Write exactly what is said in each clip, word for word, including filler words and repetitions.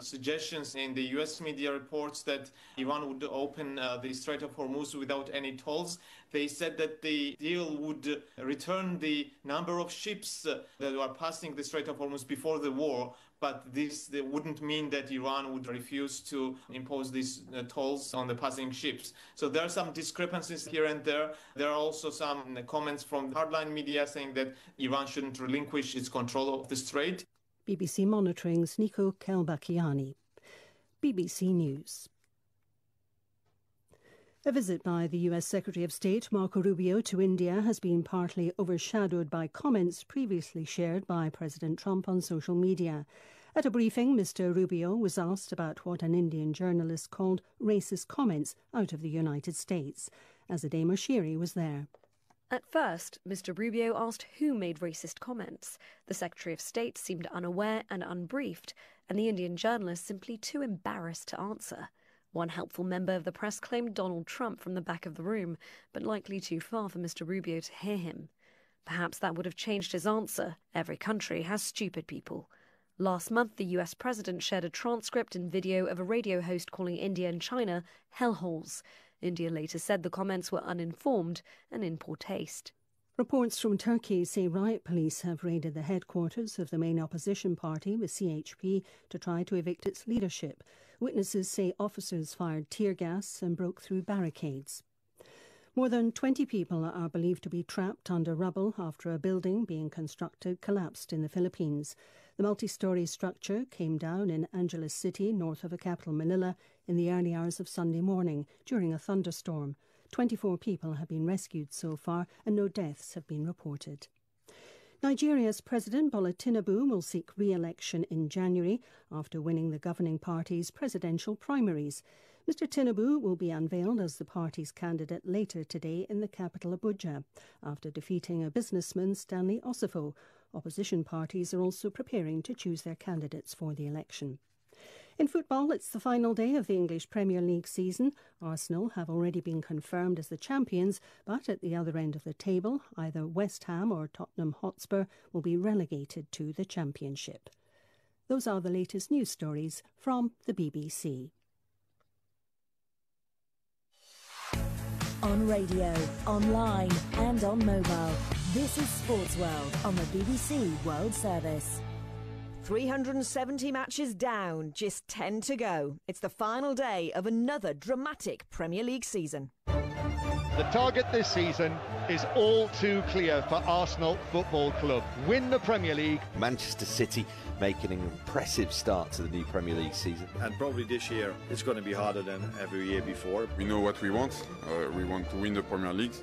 suggestions in the U S media reports that Iran would open uh, the Strait of Hormuz without any tolls. They said that the deal would return the number of ships uh, that were passing the Strait of Hormuz before the war, but this wouldn't mean that Iran would refuse to impose these uh, tolls on the passing ships. So there are some discrepancies here and there. There are also some comments from the hardline media saying that Iran shouldn't relinquish its control of the strait. B B C Monitoring's Nico Kelbakiani. B B C News. A visit by the U S Secretary of State Marco Rubio to India has been partly overshadowed by comments previously shared by President Trump on social media. At a briefing, Mister Rubio was asked about what an Indian journalist called racist comments out of the United States. Azadeh Moshiri was there. At first, Mister Rubio asked who made racist comments. The Secretary of State seemed unaware and unbriefed, and the Indian journalist simply too embarrassed to answer. One helpful member of the press claimed Donald Trump from the back of the room, but likely too far for Mister Rubio to hear him. Perhaps that would have changed his answer. Every country has stupid people. Last month, the U S president shared a transcript and video of a radio host calling India and China hellholes. India later said the comments were uninformed and in poor taste. Reports from Turkey say riot police have raided the headquarters of the main opposition party, the C H P, to try to evict its leadership. Witnesses say officers fired tear gas and broke through barricades. More than twenty people are believed to be trapped under rubble after a building being constructed collapsed in the Philippines. The multi-storey structure came down in Angeles City, north of the capital Manila, in the early hours of Sunday morning during a thunderstorm. twenty-four people have been rescued so far and no deaths have been reported. Nigeria's President Bola Tinubu will seek re-election in January after winning the governing party's presidential primaries. Mister Tinubu will be unveiled as the party's candidate later today in the capital Abuja, after defeating a businessman, Stanley Osifo. Opposition parties are also preparing to choose their candidates for the election. In football, it's the final day of the English Premier League season. Arsenal have already been confirmed as the champions, but at the other end of the table, either West Ham or Tottenham Hotspur will be relegated to the Championship. Those are the latest news stories from the B B C. On radio, online and on mobile, this is Sports World on the B B C World Service. three hundred seventy matches down, just ten to go. It's the final day of another dramatic Premier League season. The target this season is all too clear for Arsenal Football Club. Win the Premier League. Manchester City making an impressive start to the new Premier League season. And probably this year it's going to be harder than every year before. We know what we want. Uh, we want to win the Premier League.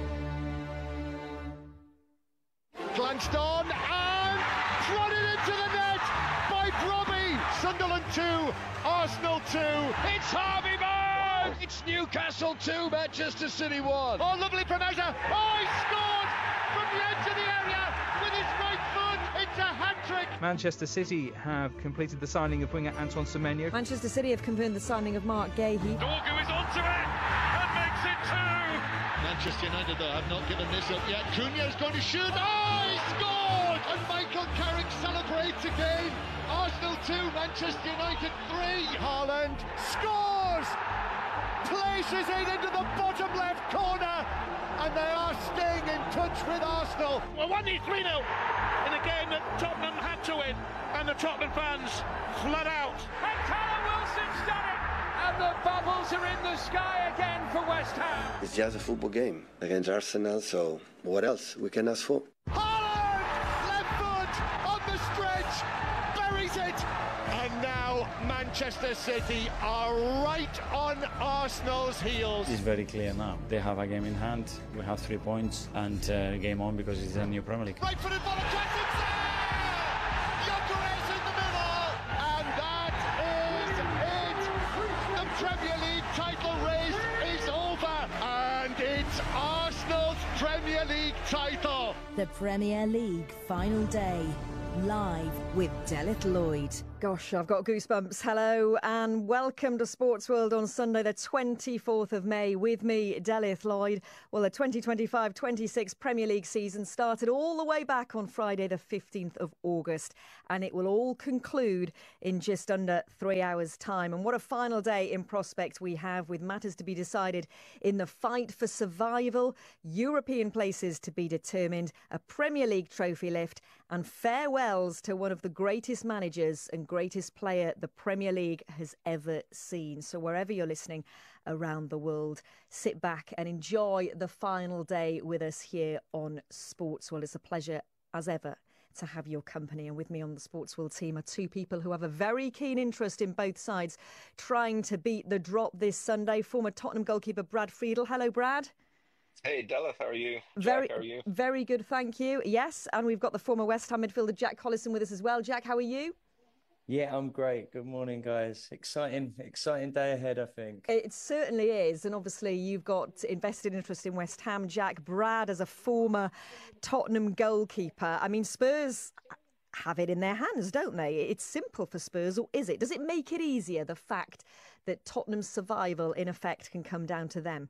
Glanced on and prodded into the net by Brobby. Sunderland two, Arsenal two. It's Harvey Barnes. It's Newcastle two, Manchester City one. Oh, lovely from Eza. Oh, he scored from the edge of the area with his right foot. It's a hat-trick. Manchester City have completed the signing of winger Antoine Semenyo. Manchester City have confirmed the signing of Mark Gahey. Dorgu is onto it and makes it two. Manchester United, though, have not given this up yet. Cunha's going to shoot. Oh, he scored! And Michael Carrick celebrates again. Arsenal two, Manchester United three. Haaland scores! Places it into the bottom left corner. And they are staying in touch with Arsenal. Well, one three nil in a game that Tottenham had to win. And the Tottenham fans flood out. And Callum Wilson's done it. And the bubbles are in the sky again for West Ham. It's just a football game against Arsenal, so what else we can ask for? Haaland! Left foot on the stretch, buries it. And now Manchester City are right on Arsenal's heels. It's very clear now. They have a game in hand, we have three points, and uh, game on because it's a new Premier League. Right footed ball, Jackson's there! Gyökeres in the middle, and that is it. The Premier League title race is over, and it's Arsenal's Premier League title. The Premier League final day, live with Delith Lloyd. Gosh, I've got goosebumps. Hello and welcome to Sports World on Sunday, the twenty-fourth of May, with me, Delith Lloyd. Well, the twenty twenty-five twenty-six Premier League season started all the way back on Friday, the fifteenth of August, and it will all conclude in just under three hours' time. And what a final day in prospect we have, with matters to be decided in the fight for survival, European places to be determined, a Premier League trophy lift, and farewells to one of the greatest managers and greatest player the Premier League has ever seen. So wherever you're listening around the world, sit back and enjoy the final day with us here on Sports World. It's a pleasure, as ever, to have your company. And with me on the Sports World team are two people who have a very keen interest in both sides trying to beat the drop this Sunday. Former Tottenham goalkeeper Brad Friedel. Hello, Brad. Hey, Delith, how are you? Very, Jack, how are you? Very good, thank you. Yes, and we've got the former West Ham midfielder Jack Collison with us as well. Jack, how are you? Yeah, I'm great. Good morning, guys. Exciting, exciting day ahead, I think. It certainly is. And obviously, you've got invested interest in West Ham. Jack, Brad, as a former Tottenham goalkeeper. I mean, Spurs have it in their hands, don't they? It's simple for Spurs, or is it? Does it make it easier, the fact that Tottenham's survival, in effect, can come down to them?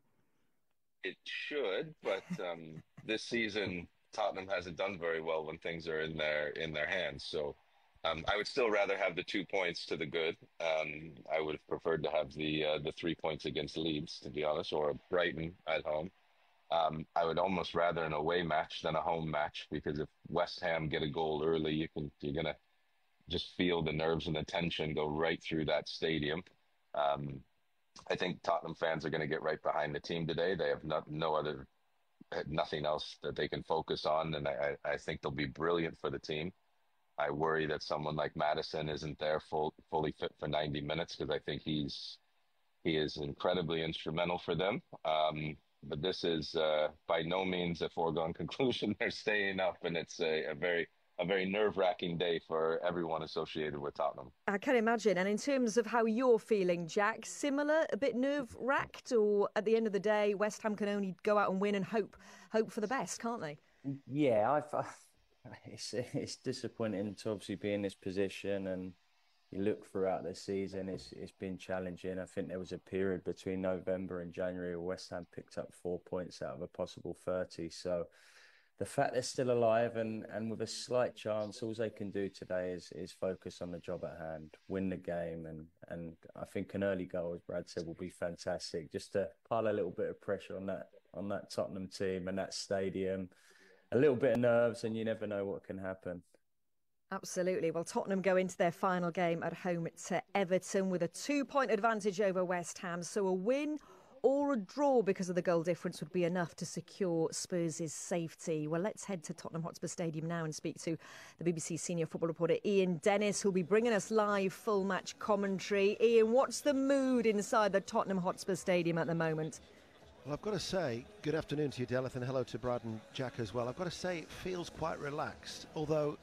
It should, but um, this season, Tottenham hasn't done very well when things are in their in their hands. So um, I would still rather have the two points to the good. Um, I would have preferred to have the uh, the three points against Leeds, to be honest, or Brighton at home. Um, I would almost rather an away match than a home match, because if West Ham get a goal early, you can you're gonna just feel the nerves and the tension go right through that stadium. Um, I think Tottenham fans are going to get right behind the team today. They have no, no other, nothing else that they can focus on, and I, I think they'll be brilliant for the team. I worry that someone like Maddison isn't there full, fully fit for ninety minutes, because I think he's he is incredibly instrumental for them. Um, but this is uh, by no means a foregone conclusion. They're staying up, and it's a, a very a very nerve-wracking day for everyone associated with Tottenham. I can imagine. And in terms of how you're feeling, Jack, similar, a bit nerve-wracked, or at the end of the day, West Ham can only go out and win and hope hope for the best, can't they? Yeah, I've, I, it's it's disappointing to obviously be in this position, and you look throughout the season, it's it's been challenging. I think there was a period between November and January where West Ham picked up four points out of a possible thirty, so the fact they're still alive and, and with a slight chance, all they can do today is is focus on the job at hand, win the game. And, and I think an early goal, as Brad said, will be fantastic, just to pile a little bit of pressure on that on that Tottenham team and that stadium. A little bit of nerves, and you never know what can happen. Absolutely. Well, Tottenham go into their final game at home to Everton with a two-point advantage over West Ham. So a win or a draw because of the goal difference would be enough to secure Spurs' safety. Well, let's head to Tottenham Hotspur Stadium now and speak to the B B C senior football reporter Ian Dennis, who'll be bringing us live full match commentary. Ian, what's the mood inside the Tottenham Hotspur Stadium at the moment? Well, I've got to say, good afternoon to you, Delith, and hello to Brad and Jack as well. I've got to say, it feels quite relaxed, although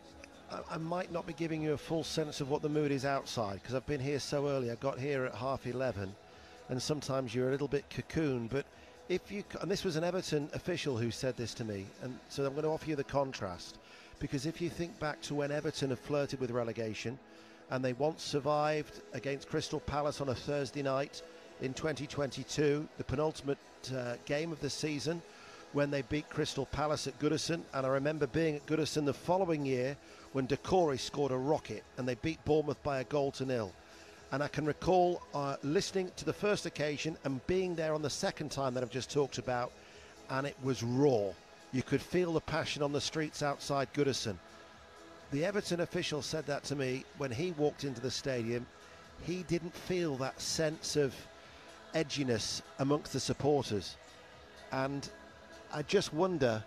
I, I might not be giving you a full sense of what the mood is outside, because I've been here so early. I got here at half eleven. And sometimes you're a little bit cocooned, but if you, and this was an Everton official who said this to me, and so I'm going to offer you the contrast, because if you think back to when Everton have flirted with relegation, and they once survived against Crystal Palace on a Thursday night in twenty twenty-two, the penultimate uh, game of the season, when they beat Crystal Palace at Goodison, and I remember being at Goodison the following year when Decore scored a rocket, and they beat Bournemouth by a goal to nil. And I can recall uh, listening to the first occasion and being there on the second time that I've just talked about, and it was raw. You could feel the passion on the streets outside Goodison. The Everton official said that to me when he walked into the stadium. He didn't feel that sense of edginess amongst the supporters. And I just wonder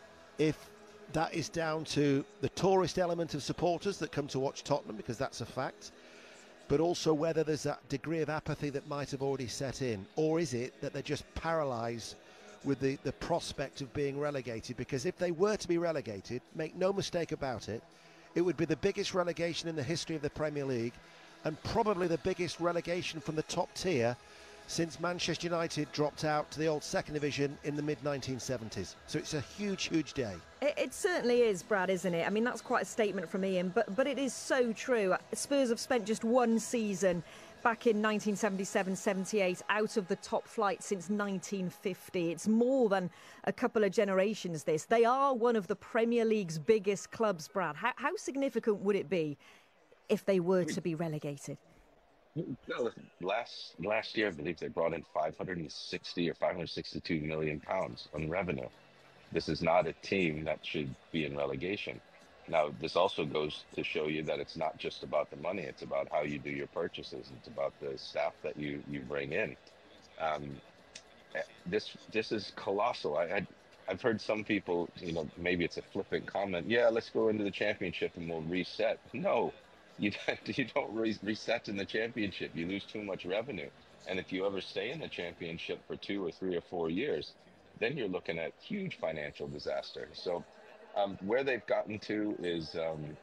if that is down to the tourist element of supporters that come to watch Tottenham, because that's a fact, but also whether there's that degree of apathy that might have already set in, or is it that they're just paralysed with the, the prospect of being relegated? Because if they were to be relegated, make no mistake about it, it would be the biggest relegation in the history of the Premier League, and probably the biggest relegation from the top tier since Manchester United dropped out to the old second division in the mid nineteen seventies. So it's a huge, huge day. It, it certainly is, Brad, isn't it? I mean, that's quite a statement from Ian, but, but it is so true. Spurs have spent just one season back in nineteen seventy-seven seventy-eight out of the top flight since nineteen fifty. It's more than a couple of generations, this. They are one of the Premier League's biggest clubs, Brad. How, how significant would it be if they were to be relegated? No, last last year, I believe they brought in five hundred sixty or five hundred sixty-two million pounds on revenue. This is not a team that should be in relegation. Now, this also goes to show you that it's not just about the money. It's about how you do your purchases. It's about the staff that you, you bring in. Um, this this is colossal. I, I, I've heard some people, you know, maybe it's a flippant comment. Yeah, let's go into the championship and we'll reset. No. You don't, you don't re reset in the championship. You lose too much revenue. And if you ever stay in the championship for two or three or four years, then you're looking at huge financial disaster. So um, where they've gotten to is um,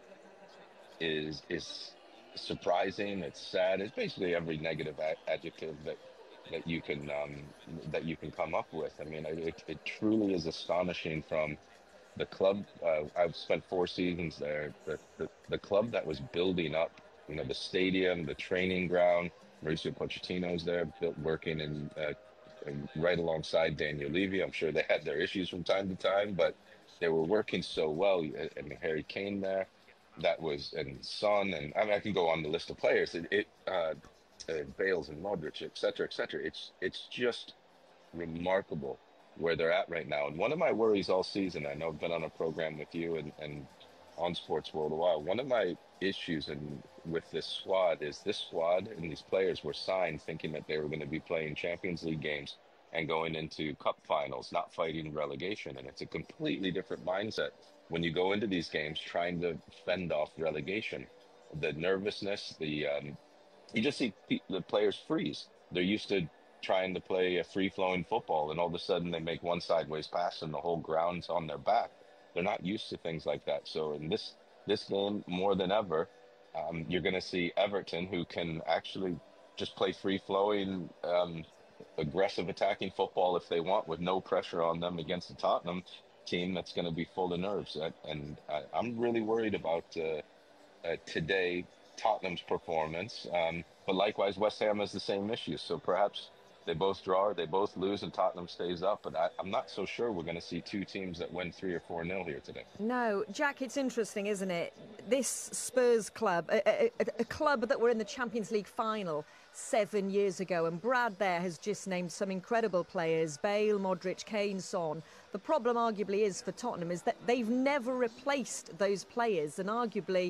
is is surprising. It's sad. It's basically every negative ad adjective that that you can um, that you can come up with. I mean, it, it truly is astonishing. From the club, uh, I've spent four seasons there. The, the the club that was building up, you know, the stadium, the training ground. Mauricio Pochettino's there, built, working in, uh, in right alongside Daniel Levy. I'm sure they had their issues from time to time, but they were working so well. I mean, Harry Kane there, that was, and Son, and I mean, I can go on the list of players. It, it uh, uh, Bales and Modric, et cetera, et cetera. It's it's just remarkable where they're at right now. And one of my worries all season, I know I've been on a program with you and, and on Sports World a while, one of my issues in, with this squad is this squad and these players were signed thinking that they were going to be playing Champions League games and going into cup finals, not fighting relegation. And it's a completely different mindset when you go into these games trying to fend off relegation. The nervousness, the um, you just see the players freeze. They're used to trying to play a free-flowing football, and all of a sudden they make one sideways pass and the whole ground's on their back. They're not used to things like that. So in this this game, more than ever, um, you're going to see Everton, who can actually just play free-flowing, um, aggressive attacking football if they want, with no pressure on them, against the Tottenham team that's going to be full of nerves. And I, I'm really worried about uh, uh, today, Tottenham's performance. Um, but likewise, West Ham has the same issues. So perhaps they both draw or they both lose and Tottenham stays up. But I, I'm not so sure we're going to see two teams that win three or four nil here today. No, Jack, it's interesting, isn't it? This Spurs club, a, a, a club that were in the Champions League final seven years ago, and Brad there has just named some incredible players, Bale, Modric, Kane, Son. The problem arguably is for Tottenham is that they've never replaced those players, and arguably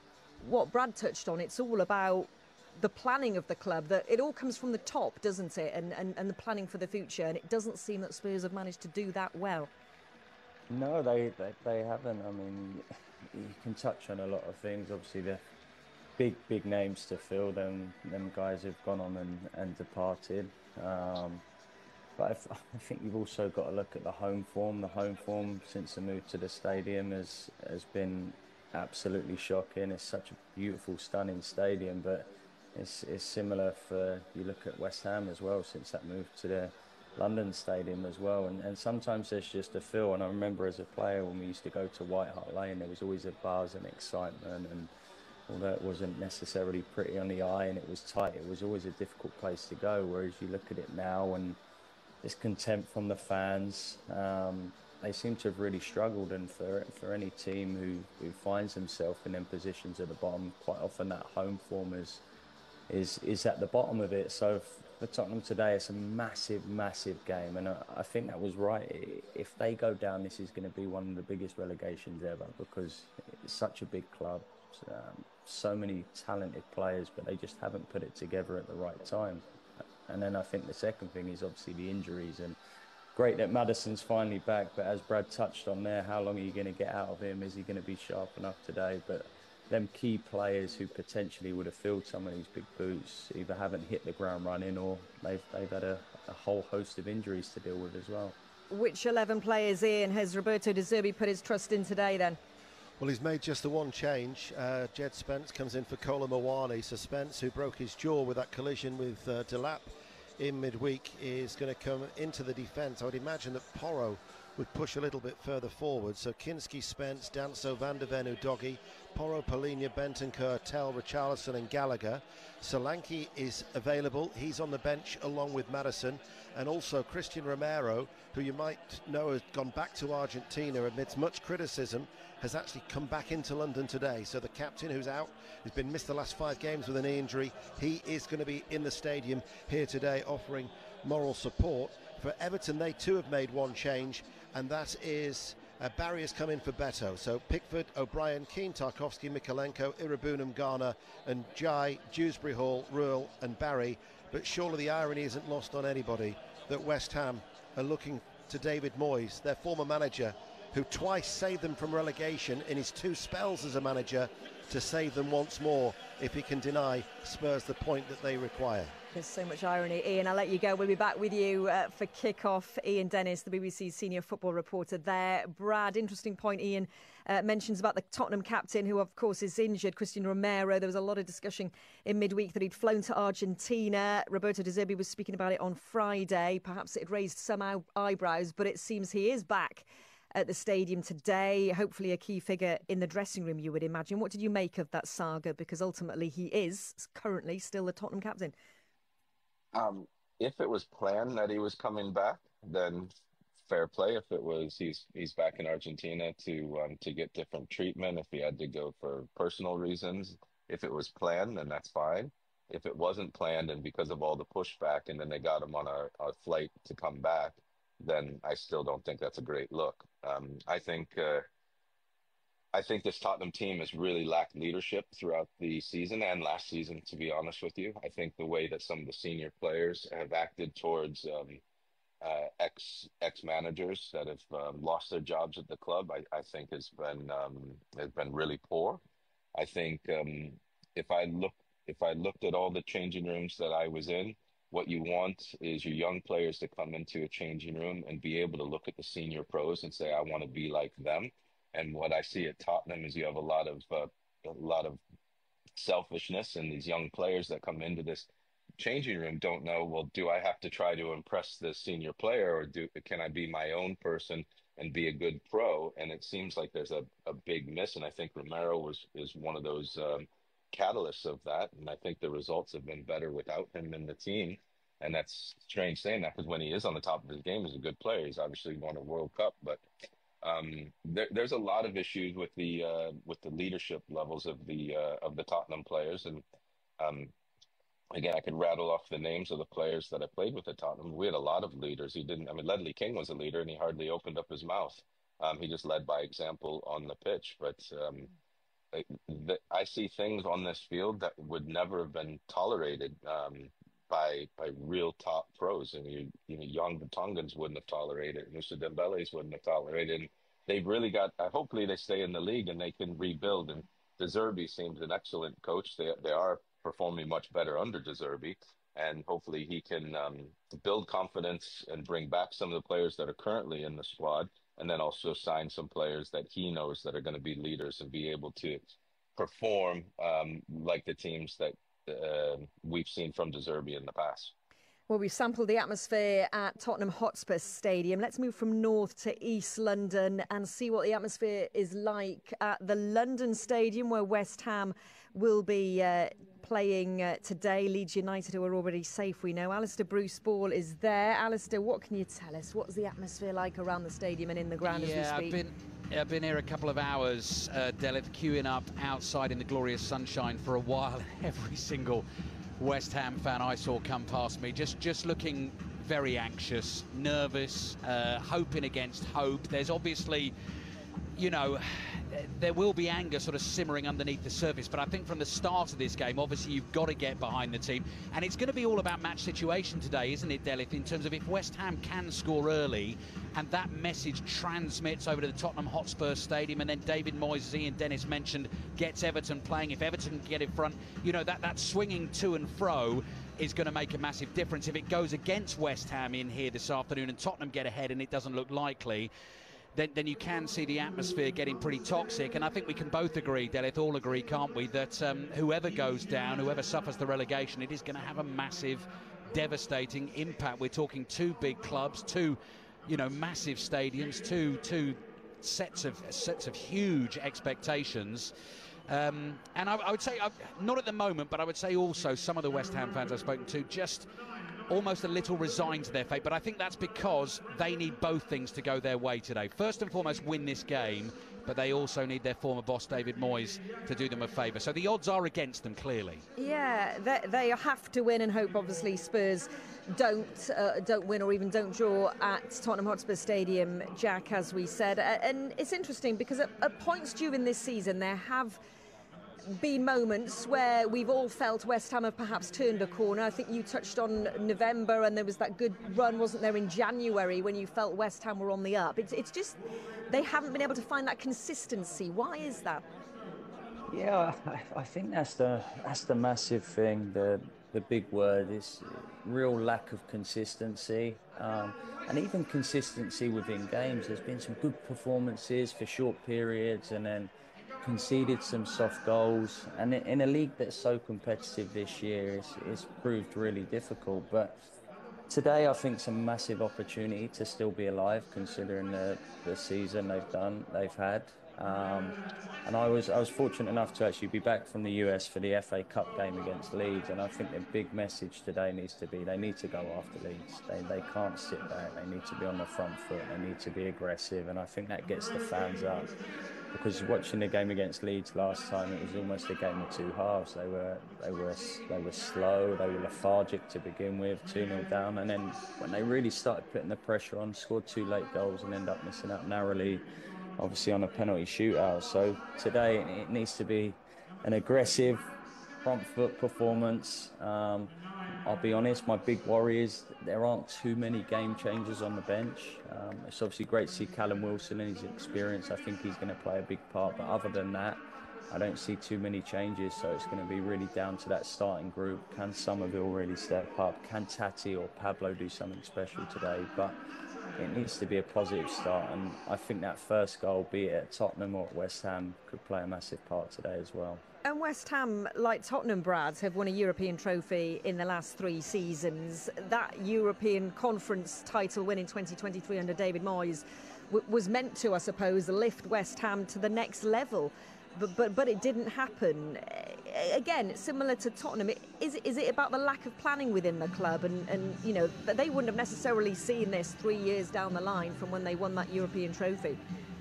what Brad touched on, it's all about the planning of the club, that it all comes from the top, doesn't it? And, and, and the planning for the future, and it doesn't seem that Spurs have managed to do that well. No, they, they, they haven't. I mean, you can touch on a lot of things. Obviously, the big, big names to fill, them, them guys have gone on and, and departed. Um, but I've, I think you've also got to look at the home form. The home form since the move to the stadium has, has been absolutely shocking. It's such a beautiful, stunning stadium, but it's, it's similar for, you look at West Ham as well, since that move to the London Stadium as well. And, and sometimes there's just a feel. And I remember as a player when we used to go to White Hart Lane, there was always a buzz and excitement. And although it wasn't necessarily pretty on the eye and it was tight, it was always a difficult place to go. Whereas you look at it now and this contempt from the fans, um, they seem to have really struggled. And for for any team who, who finds themselves in them positions at the bottom, quite often that home form is is is at the bottom of it. So for Tottenham today, it's a massive, massive game, and I, I think that was right. If they go down, this is going to be one of the biggest relegations ever, because it's such a big club, um, so many talented players, but they just haven't put it together at the right time. And then I think the second thing is obviously the injuries. And great that Maddison's finally back, but as Brad touched on there, how long are you going to get out of him? Is he going to be sharp enough today? But them key players who potentially would have filled some of these big boots either haven't hit the ground running, or they've, they've had a, a whole host of injuries to deal with as well. Which eleven players, Ian, has Roberto De Zerbi put his trust in today then? Well, he's made just the one change. Uh, Jed Spence comes in for Kolo Muani. So Spence, who broke his jaw with that collision with uh, Delap in midweek is going to come into the defence. I would imagine that Porro would push a little bit further forward. So Kinski, Spence, Danso, Van der Ven, Udogie, Porro, Polinia, Bentancur, Tell, Richarlison and Gallagher. Solanke is available. He's on the bench along with Maddison. And also Christian Romero, who you might know has gone back to Argentina amidst much criticism, has actually come back into London today. So the captain, who's out, has been missed the last five games with a knee injury, he is going to be in the stadium here today offering moral support. For Everton, they too have made one change, and that is uh, Barry has come in for Beto. So Pickford, O'Brien, Keane, Tarkowski, Mikalenko, Irabunum, Garner and Jai, Dewsbury Hall, Ruel and Barry. But surely the irony isn't lost on anybody that West Ham are looking to David Moyes, their former manager, who twice saved them from relegation in his two spells as a manager, to save them once more if he can deny Spurs the point that they require. There's so much irony. Ian, I'll let you go. We'll be back with you uh, for kick-off. Ian Dennis, the B B C's senior football reporter there. Brad, interesting point Ian uh, mentions about the Tottenham captain, who of course is injured, Christian Romero. There was a lot of discussion in midweek that he'd flown to Argentina. Roberto De Zerbi was speaking about it on Friday. Perhaps it raised some eye- eyebrows, but it seems he is back at the stadium today, hopefully a key figure in the dressing room, you would imagine. What did you make of that saga? Because ultimately he is currently still the Tottenham captain. Um, if it was planned that he was coming back, then fair play. If it was he's he's back in Argentina to um, to get different treatment, if he had to go for personal reasons, if it was planned, then that's fine. If it wasn't planned and because of all the pushback and then they got him on a, a flight to come back, then I still don't think that's a great look. Um, I think uh, I think this Tottenham team has really lacked leadership throughout the season and last season, to be honest with you. I think the way that some of the senior players have acted towards um, uh, ex ex managers that have um, lost their jobs at the club, I, I think has been um, has been really poor. I think um, if I look if I looked at all the changing rooms that I was in, what you want is your young players to come into a changing room and be able to look at the senior pros and say, I want to be like them. And what I see at Tottenham is you have a lot of uh, a lot of selfishness, and these young players that come into this changing room don't know, well, do I have to try to impress this senior player, or do can I be my own person and be a good pro? And it seems like there's a, a big miss, and I think Romero was is one of those um, catalysts of that. And I think the results have been better without him in the team. And that's strange saying that, because when he is on the top of his game, he's a good player. He's obviously won a World Cup, but um, there, there's a lot of issues with the uh, with the leadership levels of the uh, of the Tottenham players. And um, again, I could rattle off the names of the players that I played with at Tottenham. We had a lot of leaders. He didn't. I mean, Ledley King was a leader, and he hardly opened up his mouth. Um, he just led by example on the pitch. But um, I, the, I see things on this field that would never have been tolerated um, by by real top pros. And you, you know, young Tongans wouldn't have tolerated it. Moussa Dembele's wouldn't have tolerated it. And they've really got, uh, hopefully they stay in the league and they can rebuild. And De Zerbi seems an excellent coach. They, they are performing much better under De Zerbi. And hopefully he can um, build confidence and bring back some of the players that are currently in the squad, and then also sign some players that he knows that are going to be leaders and be able to perform um, like the teams that uh, we've seen from De Zerbi in the past. Well, we've sampled the atmosphere at Tottenham Hotspur Stadium. Let's move from north to East London and see what the atmosphere is like at the London Stadium, where West Ham will be uh, playing uh, today. Leeds United, who are already safe, we know. Alistair Bruce Ball is there. Alistair, what can you tell us? What's the atmosphere like around the stadium and in the ground yeah, as we speak? I've been, I've been here a couple of hours, uh, Delith, queuing up outside in the glorious sunshine for a while. Every single West Ham fan I saw come past me, just, just looking very anxious, nervous, uh, hoping against hope. There's obviously, you know, there will be anger sort of simmering underneath the surface, but I think from the start of this game, obviously you've got to get behind the team, and it's going to be all about match situation today, isn't it, Delith, in terms of if West Ham can score early and that message transmits over to the Tottenham Hotspur Stadium, and then David Moyes, as Ian Dennis mentioned, gets Everton playing. If Everton can get in front, you know, that, that swinging to and fro is going to make a massive difference. If it goes against West Ham in here this afternoon and Tottenham get ahead, and it doesn't look likely, then, then you can see the atmosphere getting pretty toxic. And I think we can both agree, Delith, all agree, can't we, that um, whoever goes down, whoever suffers the relegation, it is going to have a massive, devastating impact. We're talking two big clubs, two, you know, massive stadiums, two two sets of sets of huge expectations. Um, and I, I would say, uh, not at the moment, but I would say also some of the West Ham fans I've spoken to just almost a little resigned to their fate. But I think that's because they need both things to go their way today. First and foremost, win this game, but they also need their former boss, David Moyes, to do them a favour. So the odds are against them, clearly. Yeah, they, they have to win and hope, obviously, Spurs don't uh, don't win or even don't draw at Tottenham Hotspur Stadium, Jack, as we said. And it's interesting because at, at points during this season, there have been moments where we've all felt West Ham have perhaps turned a corner. I think you touched on November, and there was that good run, wasn't there, in January when you felt West Ham were on the up. It's, it's just they haven't been able to find that consistency. Why is that? Yeah, I, I think that's the that's the massive thing. The the big word is real lack of consistency, um, and even consistency within games. There's been some good performances for short periods, and then conceded some soft goals, and in a league that's so competitive this year, it's, it's proved really difficult. But today I think it's a massive opportunity to still be alive, considering the, the season they've done, they've had. Um, and I was I was fortunate enough to actually be back from the U S for the F A Cup game against Leeds, and I think the big message today needs to be they need to go after Leeds. They they can't sit back. They need to be on the front foot. They need to be aggressive, and I think that gets the fans up. Because watching the game against Leeds last time, it was almost a game of two halves. They were they were they were slow, they were lethargic to begin with, two nil down, and then when they really started putting the pressure on, scored two late goals and ended up missing out narrowly, obviously on a penalty shootout. So today it needs to be an aggressive front foot performance. Um, I'll be honest, my big worry is there aren't too many game changers on the bench. Um, it's obviously great to see Callum Wilson and his experience. I think he's going to play a big part. But other than that, I don't see too many changes. So it's going to be really down to that starting group. Can Somerville really step up? Can Tati or Pablo do something special today? But it needs to be a positive start. And I think that first goal, be it at Tottenham or at West Ham, could play a massive part today as well. And West Ham, like Tottenham, Brad, have won a European trophy in the last three seasons. That European Conference title win in twenty twenty-three under David Moyes w was meant to, I suppose, lift West Ham to the next level. But but, but it didn't happen. Again, similar to Tottenham, is, is it about the lack of planning within the club? And, and, you know, they wouldn't have necessarily seen this three years down the line from when they won that European trophy.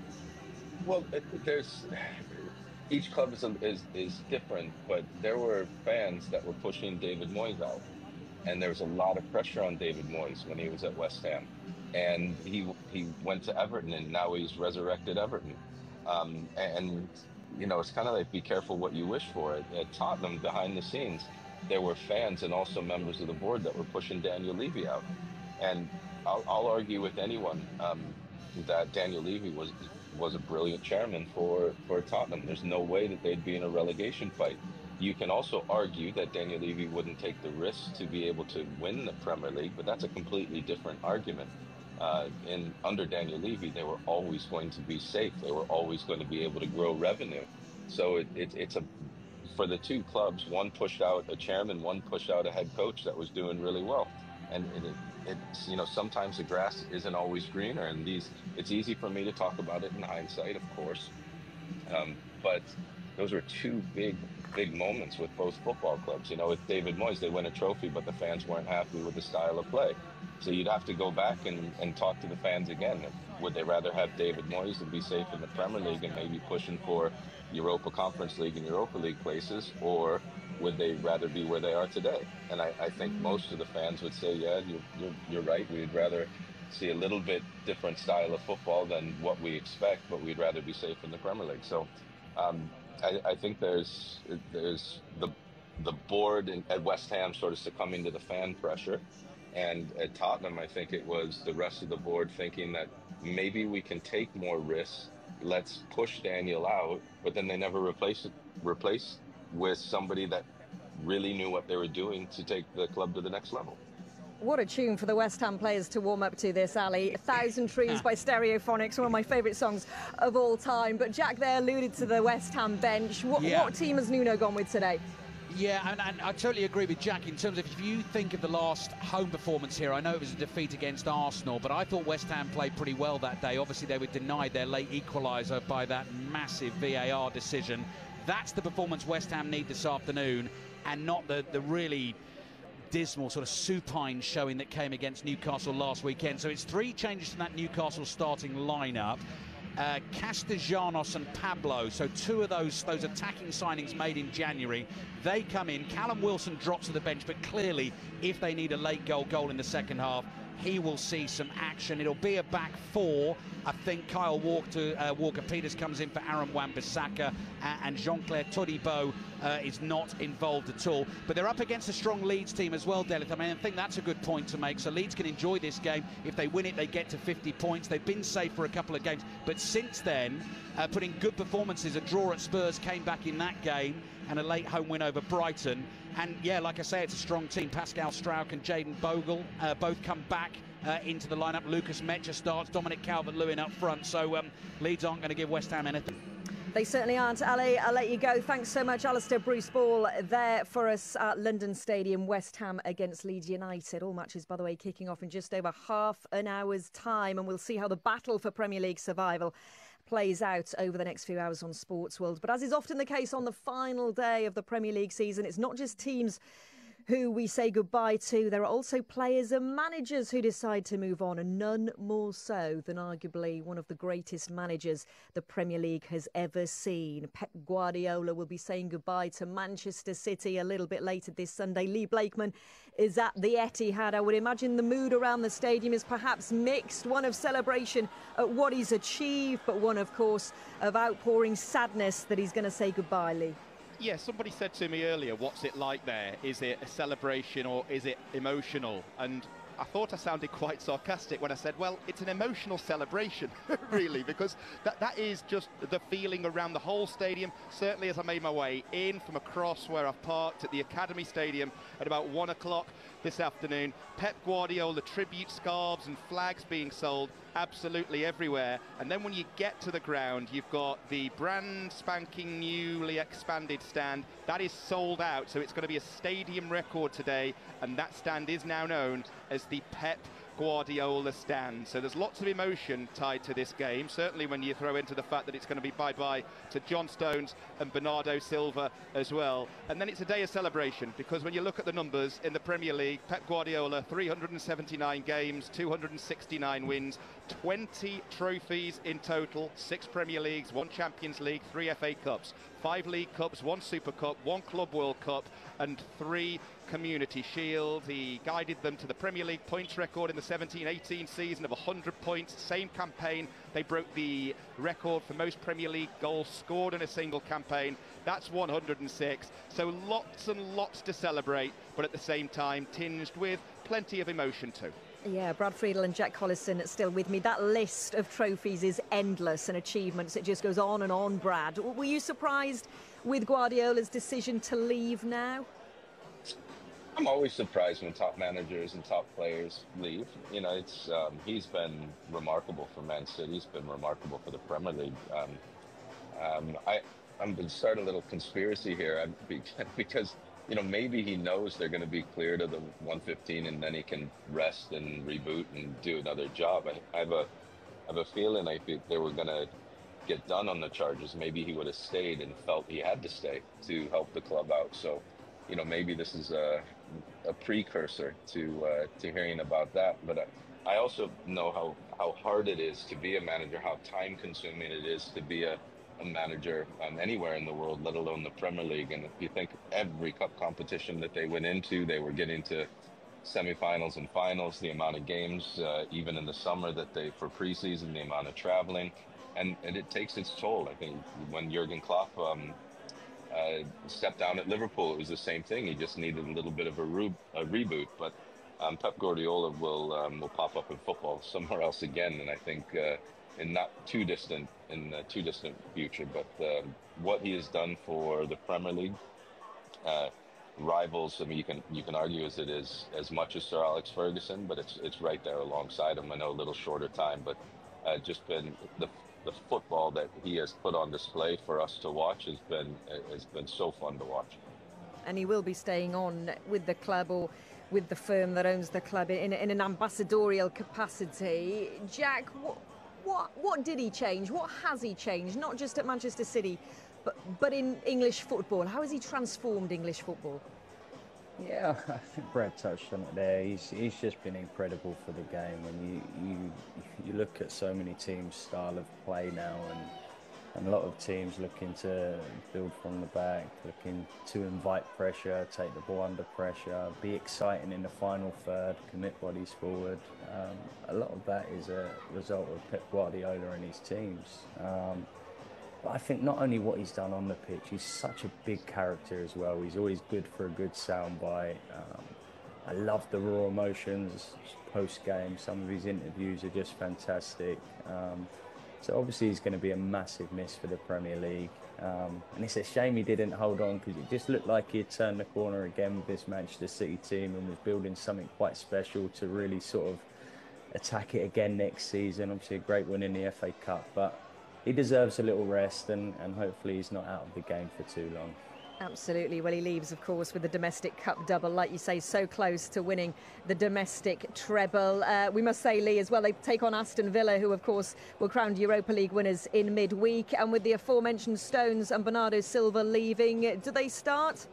Well, there's... Each club is, is is different, but there were fans that were pushing David Moyes out, and there was a lot of pressure on David Moyes when he was at West Ham, and he he went to Everton, and now he's resurrected Everton, um, and you know it's kind of like be careful what you wish for. At, at Tottenham, behind the scenes, there were fans and also members of the board that were pushing Daniel Levy out, and I'll, I'll argue with anyone um, that Daniel Levy was. was a brilliant chairman for, for Tottenham. There's no way that they'd be in a relegation fight. You can also argue that Daniel Levy wouldn't take the risk to be able to win the Premier League, but that's a completely different argument. Uh, in under Daniel Levy, they were always going to be safe. They were always going to be able to grow revenue. So it, it, it's a for the two clubs, one pushed out a chairman, one pushed out a head coach that was doing really well. And it, it's, you know, sometimes the grass isn't always greener, and these, it's easy for me to talk about it in hindsight, of course. Um, but those were two big, big moments with both football clubs. You know, with David Moyes, they win a trophy, but the fans weren't happy with the style of play. So you'd have to go back and, and talk to the fans again. Would they rather have David Moyes and be safe in the Premier League and maybe pushing for Europa Conference League and Europa League places, or would they rather be where they are today? And I, I think most of the fans would say, yeah, you're, you're, you're right. We'd rather see a little bit different style of football than what we expect, but we'd rather be safe in the Premier League. So um, I, I think there's there's the the board in, at West Ham sort of succumbing to the fan pressure. And at Tottenham, I think it was the rest of the board thinking that maybe we can take more risks. Let's push Daniel out, but then they never replace it, replace with somebody that really knew what they were doing to take the club to the next level. What a tune for the West Ham players to warm up to this, Ali. A Thousand Trees by Stereophonics, one of my favourite songs of all time. But Jack there alluded to the West Ham bench. What, yeah. what team has Nuno gone with today? Yeah, and, and I totally agree with Jack in terms of if you think of the last home performance here, I know it was a defeat against Arsenal, but I thought West Ham played pretty well that day. Obviously, they were denied their late equaliser by that massive V A R decision. That's the performance West Ham need this afternoon, and not the, the really dismal sort of supine showing that came against Newcastle last weekend. So it's three changes to that Newcastle starting lineup. Uh, Castellanos and Pablo, so two of those those attacking signings made in January, they come in. Callum Wilson drops to the bench, but clearly if they need a late goal goal in the second half, he will see some action. It'll be a back four. I think Kyle Walker, uh, Walker-Peters comes in for Aaron Wan-Bissaka, uh, and Jean-Claire Todibo uh, is not involved at all. But they're up against a strong Leeds team as well, Delith. I mean, I think that's a good point to make. So Leeds can enjoy this game. If they win it, they get to fifty points. They've been safe for a couple of games. But since then, uh, putting good performances, a draw at Spurs came back in that game, and a late home win over Brighton. And yeah, like I say, it's a strong team. Pascal Struijk and Jayden Bogle uh, both come back uh, into the lineup. Lucas Mecha starts, Dominic Calvert-Lewin up front. So um, Leeds aren't going to give West Ham anything. They certainly aren't. Ali, I'll let you go. Thanks so much, Alistair Bruce Ball, there for us at London Stadium. West Ham against Leeds United. All matches, by the way, kicking off in just over half an hour's time. And we'll see how the battle for Premier League survival plays out over the next few hours on Sports World. But as is often the case on the final day of the Premier League season, it's not just teams who we say goodbye to. There are also players and managers who decide to move on, and none more so than arguably one of the greatest managers the Premier League has ever seen. Pep Guardiola will be saying goodbye to Manchester City a little bit later this Sunday. Lee Blakeman is at the Etihad. I would imagine the mood around the stadium is perhaps mixed, one of celebration at what he's achieved, but one, of course, of outpouring sadness that he's going to say goodbye, Lee. Yeah, somebody said to me earlier, what's it like there? Is it a celebration or is it emotional? And I thought I sounded quite sarcastic when I said, well, it's an emotional celebration, really, because that, that is just the feeling around the whole stadium. Certainly as I made my way in from across where I've parked at the Academy Stadium at about one o'clock this afternoon, Pep Guardiola tribute scarves and flags being sold absolutely everywhere. And then when you get to the ground, you've got the brand spanking newly expanded stand that is sold out. So it's going to be a stadium record today, and that stand is now known as the Pep Guardiola stand. So there's lots of emotion tied to this game, certainly when you throw into the fact that it's going to be bye-bye to John Stones and Bernardo Silva as well. And then it's a day of celebration, because when you look at the numbers in the Premier League, Pep Guardiola, three hundred seventy-nine games, two hundred sixty-nine wins, twenty trophies in total, six Premier Leagues, one Champions League, three F A Cups, five League Cups, one Super Cup, one Club World Cup, and three Community Shield. He guided them to the Premier League points record in the seventeen eighteen season of one hundred points. Same campaign, they broke the record for most Premier League goals scored in a single campaign. That's one hundred six. So lots and lots to celebrate, but at the same time tinged with plenty of emotion too. Yeah, Brad Friedel and Jack Collison still with me. That list of trophies is endless and achievements. It just goes on and on, Brad. Were you surprised with Guardiola's decision to leave now? I'm always surprised when top managers and top players leave. You know, it's um, he's been remarkable for Man City. He's been remarkable for the Premier League. Um, um, I, I'm going to start a little conspiracy here because, you know, maybe he knows they're going to be cleared of the one fifteen, and then he can rest and reboot and do another job. I, I have a, I have a feeling I think they were going to get done on the charges. Maybe he would have stayed and felt he had to stay to help the club out. So, you know, maybe this is a, a precursor to uh, to hearing about that. But I, I also know how, how hard it is to be a manager, how time-consuming it is to be a, a manager um, anywhere in the world, let alone the Premier League. And if you think every cup competition that they went into, they were getting to semifinals and finals, the amount of games, uh, even in the summer that they, for preseason, the amount of traveling, and, and it takes its toll. I think when Jurgen Klopp um, Uh, stepped down at Liverpool, it was the same thing. He just needed a little bit of a, re- a reboot. But um, Pep Guardiola will um, will pop up in football somewhere else again, and I think uh, in not too distant in the too distant future. But uh, what he has done for the Premier League, uh, rivals. I mean, you can you can argue as it is as much as Sir Alex Ferguson, but it's it's right there alongside him. I know a little shorter time, but uh, just been the the football that he has put on display for us to watch has been has been so fun to watch. And he will be staying on with the club or with the firm that owns the club in, in an ambassadorial capacity. Jack, what, what what did he change? What has he changed? Not just at Manchester City, but but in English football. How has he transformed English football? Yeah, I think Brad touched on it there. He's he's just been incredible for the game. When you you you look at so many teams' style of play now, and and a lot of teams looking to build from the back, looking to invite pressure, take the ball under pressure, be exciting in the final third, commit bodies forward. Um, a lot of that is a result of Pep Guardiola and his teams. Um, But I think not only what he's done on the pitch, he's such a big character as well. He's always good for a good soundbite. Um, I love the raw emotions post-game. Some of his interviews are just fantastic. Um, so obviously he's going to be a massive miss for the Premier League. Um, and it's a shame he didn't hold on, because it just looked like he had turned the corner again with this Manchester City team and was building something quite special to really sort of attack it again next season. Obviously a great win in the F A Cup, but he deserves a little rest, and, and hopefully he's not out of the game for too long. Absolutely. Well, he leaves, of course, with the domestic cup double, like you say, so close to winning the domestic treble. Uh, we must say, Lee, as well, they take on Aston Villa, who, of course, were crowned Europa League winners in midweek. And with the aforementioned Stones and Bernardo Silva leaving, do they start?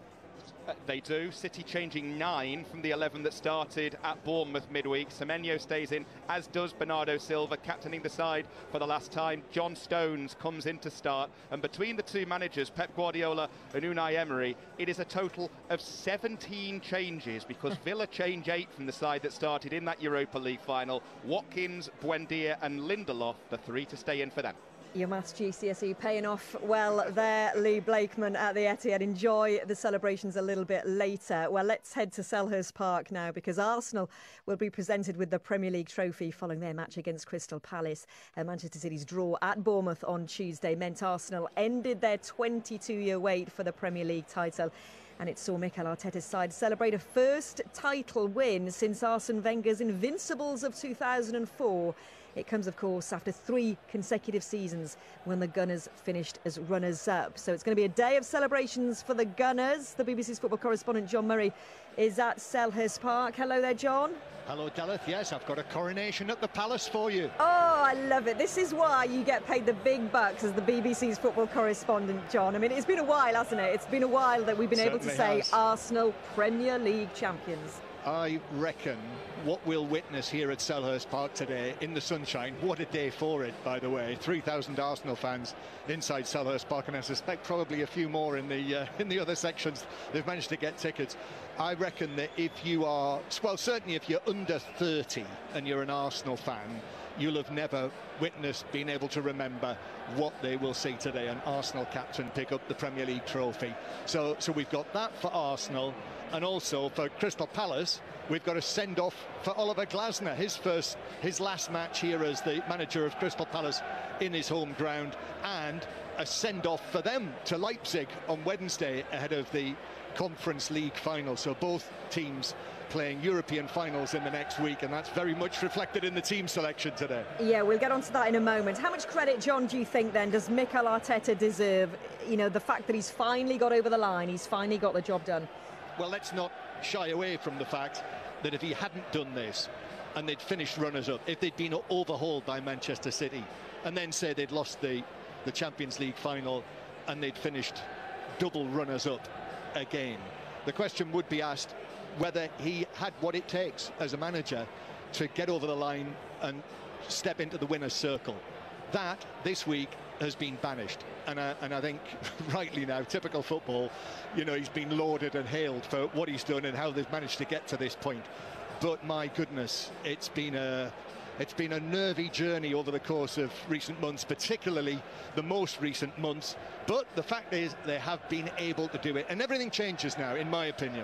Uh, they do. City changing nine from the eleven that started at Bournemouth midweek. Semenyo stays in, as does Bernardo Silva, captaining the side for the last time. John Stones comes in to start. And between the two managers, Pep Guardiola and Unai Emery, it is a total of seventeen changes, because Villa change eight from the side that started in that Europa League final. Watkins, Buendia and Lindelof, the three to stay in for them. Your maths G C S E paying off well there, Lee Blakeman at the Etihad. Enjoy the celebrations a little bit later. Well, let's head to Selhurst Park now, because Arsenal will be presented with the Premier League trophy following their match against Crystal Palace. Uh, Manchester City's draw at Bournemouth on Tuesday meant Arsenal ended their twenty-two-year wait for the Premier League title. And it saw Mikel Arteta's side celebrate a first title win since Arsene Wenger's Invincibles of two thousand four. It comes, of course, after three consecutive seasons when the Gunners finished as runners-up. So it's going to be a day of celebrations for the Gunners. The B B C's football correspondent John Murray is at Selhurst Park. Hello there, John. Hello, Delith. Yes, I've got a coronation at the Palace for you. Oh, I love it. This is why you get paid the big bucks as the B B C's football correspondent, John. I mean, it's been a while, hasn't it? It's been a while that we've been Certainly able to say has. Arsenal Premier League champions. I reckon what we'll witness here at Selhurst Park today in the sunshine, what a day for it, by the way. three thousand Arsenal fans inside Selhurst Park, and I suspect probably a few more in the uh, in the other sections. They've managed to get tickets. I reckon that if you are, well, certainly if you're under thirty and you're an Arsenal fan, you'll have never witnessed, been able to remember what they will see today, an Arsenal captain pick up the Premier League trophy. So, so we've got that for Arsenal. And also for Crystal Palace, we've got a send-off for Oliver Glasner, his first, his last match here as the manager of Crystal Palace in his home ground, and a send-off for them to Leipzig on Wednesday ahead of the Conference League final. So both teams playing European finals in the next week, and that's very much reflected in the team selection today. Yeah, we'll get onto that in a moment. How much credit, John, do you think then does Mikel Arteta deserve? You know, the fact that he's finally got over the line, he's finally got the job done. Well, let's not shy away from the fact that if he hadn't done this and they'd finished runners-up, if they'd been overhauled by Manchester City, and then say they'd lost the, the Champions League final and they'd finished double runners-up again, the question would be asked whether he had what it takes as a manager to get over the line and step into the winner's circle. That, this week, has been banished, and I, and I think rightly now, typical football, you know, he's been lauded and hailed for what he's done and how they've managed to get to this point. But my goodness, it's been a it's been a nervy journey over the course of recent months, particularly the most recent months. But the fact is, they have been able to do it, and everything changes now, in my opinion.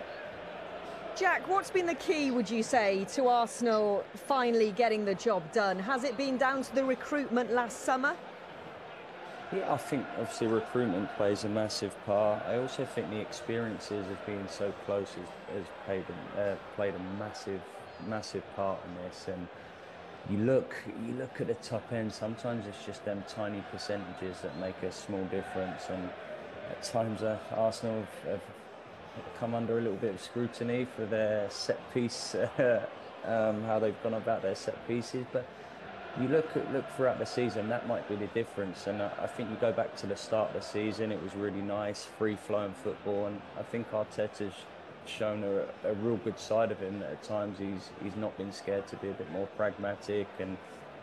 Jack, what's been the key, would you say, to Arsenal finally getting the job done? Has it been down to the recruitment last summer? Yeah, I think obviously recruitment plays a massive part. I also think the experiences of being so close has, has played, a, uh, played a massive, massive part in this. And you look, you look at the top end. Sometimes it's just them tiny percentages that make a small difference. And at times, uh, Arsenal have, have come under a little bit of scrutiny for their set piece, uh, um, how they've gone about their set pieces, but. You look at, look throughout the season, that might be the difference. And I, I think you go back to the start of the season, it was really nice, free-flowing football. And I think Arteta's shown a, a real good side of him. That at times he's he's not been scared to be a bit more pragmatic and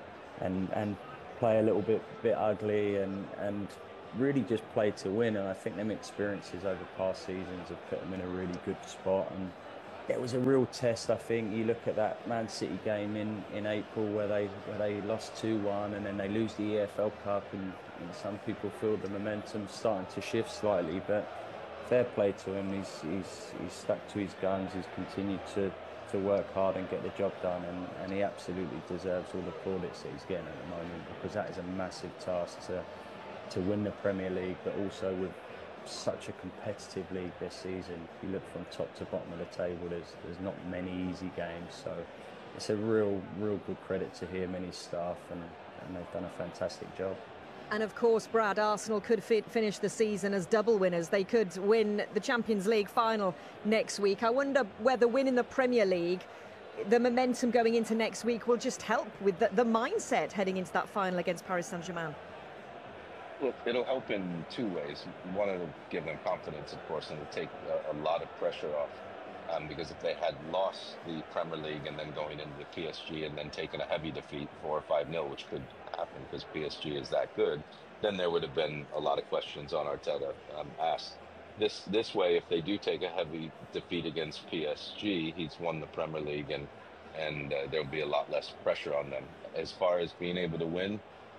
and and play a little bit bit ugly and and really just play to win. And I think them experiences over past seasons have put him in a really good spot. And it was a real test, I think. You look at that Man City game in, in April where they where they lost two one and then they lose the E F L Cup, and, and some people feel the momentum starting to shift slightly, but fair play to him. He's he's he's stuck to his guns. He's continued to, to work hard and get the job done, and, and he absolutely deserves all the plaudits that he's getting at the moment, because that is a massive task to to win the Premier League, but also with such a competitive league this season. If you look from top to bottom of the table, there's there's not many easy games, so it's a real real good credit to him and his staff, and, and they've done a fantastic job. And of course, Brad, Arsenal could fit, finish the season as double winners. They could win the Champions League final next week. I wonder whether winning the Premier League, the momentum going into next week, will just help with the, the mindset heading into that final against Paris Saint-Germain. Look, it'll help in two ways. One, it'll give them confidence, of course, and it'll take a, a lot of pressure off. Um, because if they had lost the Premier League and then going into the P S G and then taken a heavy defeat, four or five nil, which could happen because P S G is that good, then there would have been a lot of questions on Arteta um, asked. This this way, if they do take a heavy defeat against P S G, he's won the Premier League, and and uh, there'll be a lot less pressure on them. As far as being able to win,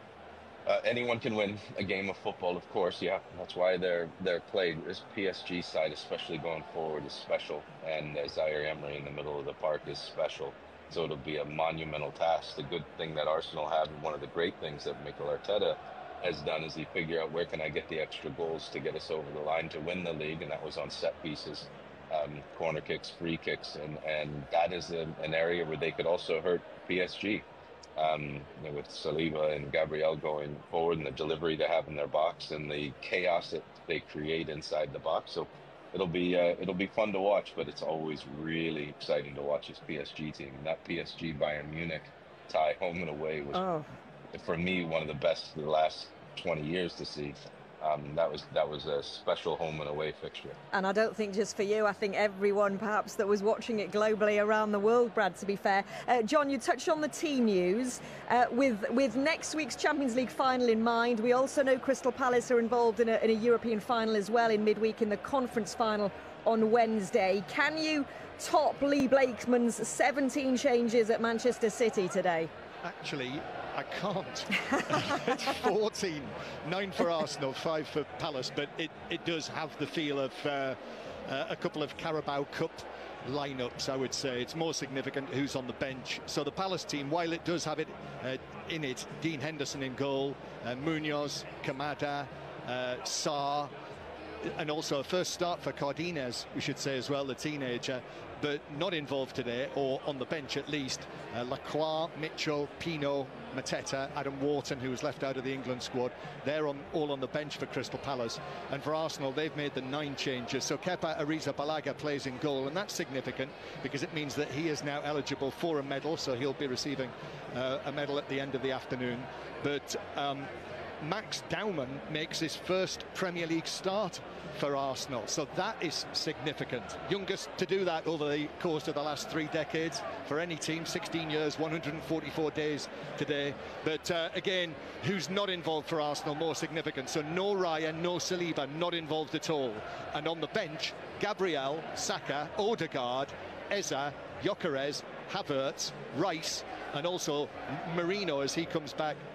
Uh, anyone can win a game of football, of course. Yeah, that's why they're they're played. This P S G side, especially going forward, is special, and uh, Zaire Emery in the middle of the park is special. So it'll be a monumental task. The good thing that Arsenal have, and one of the great things that Mikel Arteta has done, is he figure out where can I get the extra goals to get us over the line to win the league, and that was on set pieces, um, corner kicks, free kicks, and and that is a, an area where they could also hurt P S G. Um, you know, with Saliba and Gabriel going forward, and the delivery they have in their box, and the chaos that they create inside the box. So it'll be uh, it'll be fun to watch, but it's always really exciting to watch this P S G team. And that P S G Bayern Munich tie, home and away, was oh. for me one of the best of the last twenty years to see. Um, that was that was a special home and away fixture. And I don't think just for you, I think everyone perhaps that was watching it globally around the world, Brad, to be fair. Uh, John, you touched on the team news. Uh, with with next week's Champions League final in mind, we also know Crystal Palace are involved in a, in a European final as well in midweek in the conference final on Wednesday. Can you top Lee Blakeman's seventeen changes at Manchester City today? Actually, I can't. It's fourteen, nine for Arsenal, five for Palace, but it, it does have the feel of uh, uh, a couple of Carabao Cup lineups, I would say. It's more significant who's on the bench. So the Palace team, while it does have it uh, in it, Dean Henderson in goal, uh, Munoz, Kamada, uh, Sarr, and also a first start for Cardenas, we should say as well, the teenager, but not involved today, or on the bench at least. Uh, Lacroix, Mitchell, Pino, Mateta, Adam Wharton, who was left out of the England squad. They're on, all on the bench for Crystal Palace. And for Arsenal, they've made the nine changes. So Kepa Arrizabalaga plays in goal, and that's significant because it means that he is now eligible for a medal, so he'll be receiving uh, a medal at the end of the afternoon. But um, Max Daumann makes his first Premier League start for Arsenal, so that is significant. Youngest to do that over the course of the last three decades for any team. Sixteen years, one hundred forty-four days today. But uh, again, who's not involved for Arsenal, more significant. So no Ryan, no Saliba, not involved at all. And on the bench, Gabriel, Saka, Odegaard, Eza, Gyökeres, Havertz, Rice, and also Marino as he comes back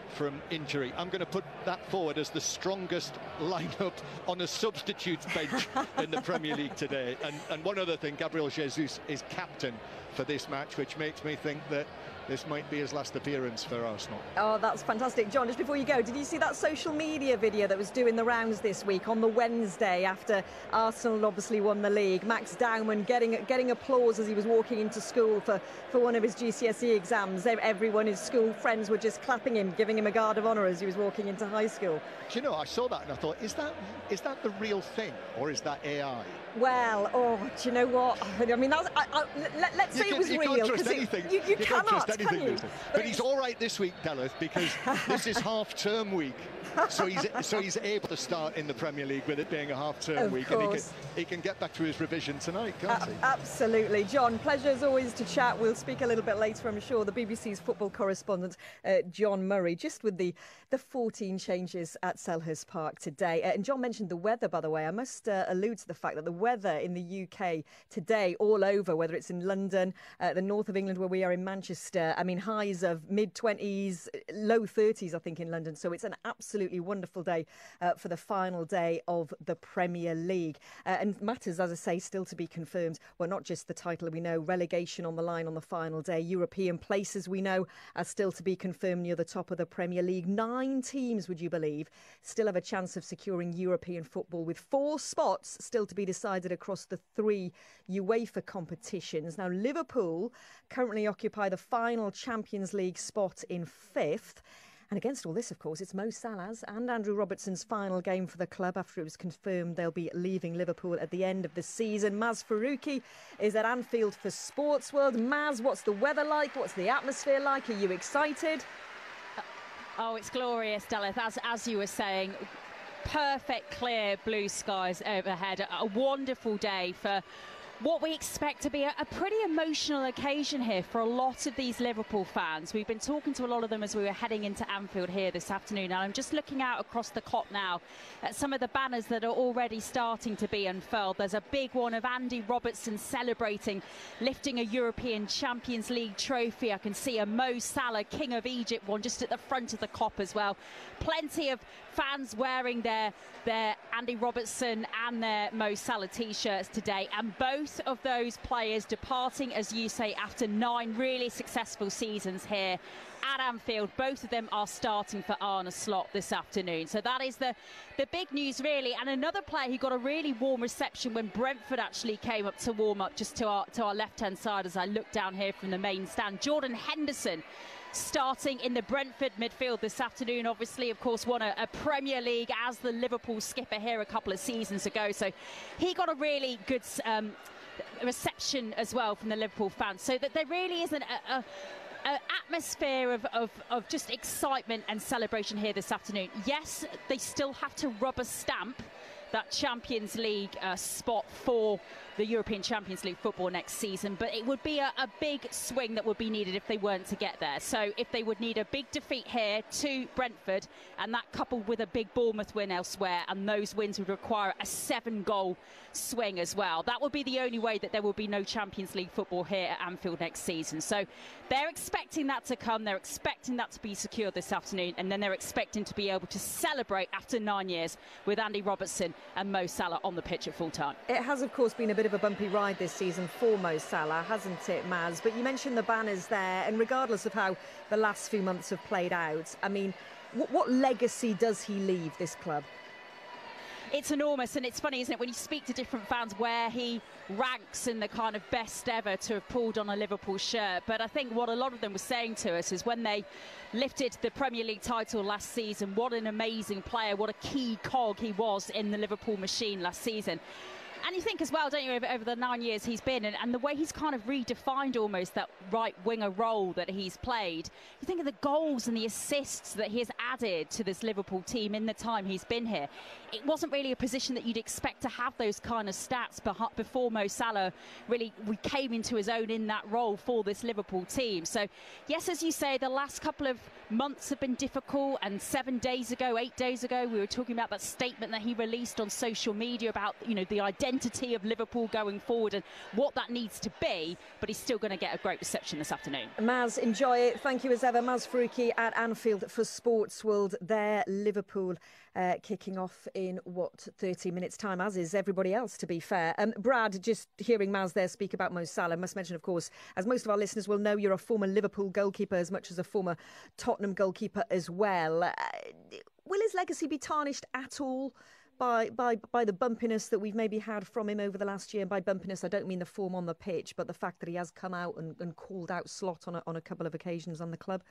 from injury. I'm going to put that forward as the strongest lineup on a substitutes bench in the Premier League today. And, and one other thing, Gabriel Jesus is captain for this match, which makes me think that this might be his last appearance for Arsenal. Oh, that's fantastic. John, just before you go, did you see that social media video that was doing the rounds this week on the Wednesday after Arsenal obviously won the league? Max Dowman getting getting applause as he was walking into school for, for one of his G C S E exams. Everyone, his school friends, were just clapping him, giving him a guard of honour as he was walking into high school. Do you know, I saw that and I thought, is that is that the real thing or is that A I? Well, oh, do you know what? I mean, that's, I, I, let, let's say you can, it was you real. Can't trust anything. It, you, you, you cannot, can't trust anything, can you? But, but he's all right this week, Delith, because this is half-term week. So he's so he's able to start in the Premier League with it being a half-term week, course. and he can he can get back to his revision tonight, can't uh, he? Absolutely, John. Pleasure as always to chat. We'll speak a little bit later, I'm sure. The B B C's football correspondent, uh, John Murray, just with the the fourteen changes at Selhurst Park today. Uh, and John mentioned the weather, by the way. I must uh, allude to the fact that the weather in the U K today, all over, whether it's in London, uh, the north of England, where we are in Manchester, I mean, highs of mid twenties, low thirties, I think, in London. So it's an absolutely wonderful day Uh, for the final day of the Premier League. Uh, and matters, as I say, still to be confirmed. Well, not just the title, we know relegation on the line on the final day. European places, we know, are still to be confirmed near the top of the Premier League. Nine teams, would you believe, still have a chance of securing European football, with four spots still to be decided across the three UEFA competitions. Now, Liverpool currently occupy the final Champions League spot in fifth. And against all this, of course, it's Mo Salah's and Andrew Robertson's final game for the club after it was confirmed they'll be leaving Liverpool at the end of the season. Maz Faruqi is at Anfield for Sports World. Maz, what's the weather like? What's the atmosphere like? Are you excited? Oh, it's glorious, Delith. As, as you were saying, perfect, clear blue skies overhead. A wonderful day for what we expect to be a, a pretty emotional occasion here for a lot of these Liverpool fans. We've been talking to a lot of them as we were heading into Anfield here this afternoon, and I'm just looking out across the Kop now at some of the banners that are already starting to be unfurled. There's a big one of Andy Robertson celebrating, lifting a European Champions League trophy. I can see a Mo Salah King of Egypt one just at the front of the Kop as well. Plenty of fans wearing their, their Andy Robertson and their Mo Salah t-shirts today, and both of those players departing, as you say, after nine really successful seasons here at Anfield. Both of them are starting for Arne Slot this afternoon. So that is the, the big news, really. And another player who got a really warm reception when Brentford actually came up to warm up just to our, to our left-hand side as I look down here from the main stand. Jordan Henderson starting in the Brentford midfield this afternoon. Obviously, of course, won a, a Premier League as the Liverpool skipper here a couple of seasons ago. So he got a really good um, reception as well from the Liverpool fans. So that there really isn't a, a An atmosphere of, of, of just excitement and celebration here this afternoon. Yes, they still have to rubber stamp that Champions League uh, spot for the European Champions League football next season, but it would be a, a big swing that would be needed if they weren't to get there. So if they would need a big defeat here to Brentford, and that coupled with a big Bournemouth win elsewhere, and those wins would require a seven goal swing as well. That would be the only way that there will be no Champions League football here at Anfield next season. So they're expecting that to come, they're expecting that to be secured this afternoon, and then they're expecting to be able to celebrate after nine years with Andy Robertson and Mo Salah on the pitch at full time. It has, of course, been a bit of a bumpy ride this season for Mo Salah, hasn't it, Maz? But you mentioned the banners there, and regardless of how the last few months have played out, I mean, what, what legacy does he leave this club? It's enormous, and it's funny, isn't it, when you speak to different fans where he ranks in the kind of best ever to have pulled on a Liverpool shirt. But I think what a lot of them were saying to us is when they lifted the Premier League title last season, what an amazing player, what a key cog he was in the Liverpool machine last season. And you think as well, don't you, over, over the nine years he's been, and, and the way he's kind of redefined almost that right winger role that he's played. You think of the goals and the assists that he has added to this Liverpool team in the time he's been here. It wasn't really a position that you'd expect to have those kind of stats before Mo Salah really came into his own in that role for this Liverpool team. So, yes, as you say, the last couple of months have been difficult, and seven days ago, eight days ago, we were talking about that statement that he released on social media about, you know, the identity identity of Liverpool going forward and what that needs to be, but he's still going to get a great reception this afternoon. Maz, enjoy it. Thank you as ever. Maz Faruqi at Anfield for Sports World there. Liverpool uh, kicking off in, what, thirty minutes time, as is everybody else, to be fair. Um, Brad, just hearing Maz there speak about Mo Salah, must mention, of course, as most of our listeners will know, you're a former Liverpool goalkeeper as much as a former Tottenham goalkeeper as well. Uh, will his legacy be tarnished at all by, by by the bumpiness that we've maybe had from him over the last year? And by bumpiness, I don't mean the form on the pitch, but the fact that he has come out and, and called out Slot on a, on a couple of occasions on the club?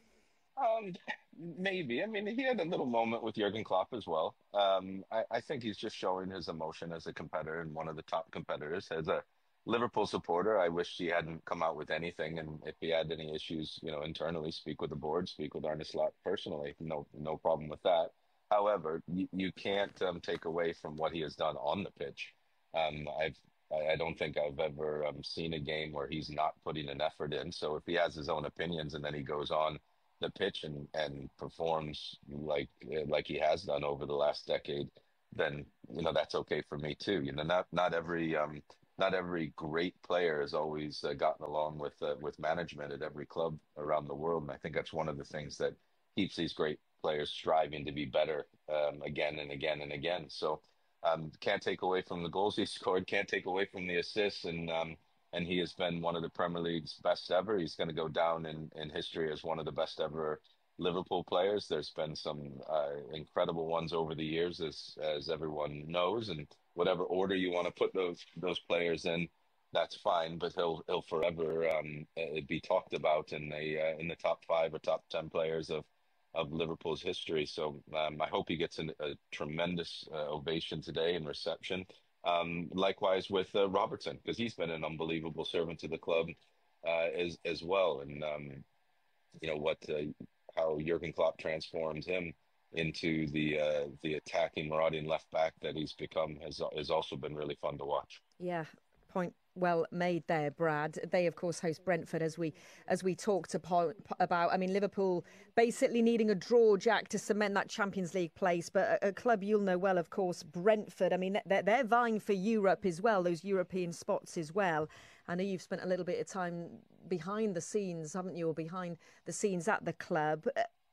Um, maybe. I mean, he had a little moment with Jurgen Klopp as well. Um, I, I think he's just showing his emotion as a competitor and one of the top competitors. As a Liverpool supporter, I wish he hadn't come out with anything. And if he had any issues, you know, internally, speak with the board, speak with Arne Slot personally. No, no problem with that. However, you, you can't um, take away from what he has done on the pitch. Um, I've, I don't think I've ever um, seen a game where he's not putting an effort in. So if he has his own opinions and then he goes on the pitch and, and performs like like he has done over the last decade, then, you know, that's okay for me too. You know, not not every um, not every great player has always uh, gotten along with uh, with management at every club around the world, and I think that's one of the things that keeps these great players striving to be better um, again and again and again. So um, can't take away from the goals he scored, can't take away from the assists, and um, and he has been one of the Premier League's best ever. He's going to go down in, in history as one of the best ever Liverpool players. There's been some uh, incredible ones over the years, as as everyone knows, and whatever order you want to put those those players in, that's fine. But he'll he'll forever um, be talked about in the uh, in the top five or top ten players of of Liverpool's history. So um, I hope he gets an, a tremendous uh, ovation today and reception. Um, likewise with uh, Robertson, because he's been an unbelievable servant to the club uh, as as well. And um, you know what, uh, how Jurgen Klopp transformed him into the uh, the attacking, marauding left back that he's become has has also been really fun to watch. Yeah. Point well made there, Brad. They, of course, host Brentford, as we as we talked about. I mean, Liverpool basically needing a draw, Jack, to cement that Champions League place. But a, a club you'll know well, of course, Brentford. I mean, they're, they're vying for Europe as well, those European spots as well. I know you've spent a little bit of time behind the scenes, haven't you, or behind the scenes at the club.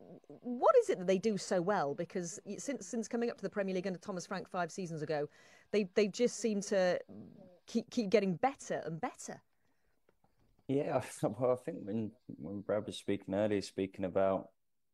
What is it that they do so well? Because since since coming up to the Premier League under Thomas Frank five seasons ago, they they just seem to keep keep getting better and better. Yeah, well, I think when when Brad was speaking earlier, speaking about